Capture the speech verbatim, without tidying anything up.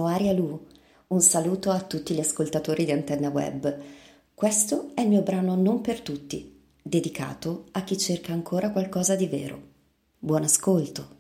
Aria Lu, un saluto a tutti gli ascoltatori di Antenna Web. Questo è il mio brano Non per tutti, dedicato a chi cerca ancora qualcosa di vero. Buon ascolto!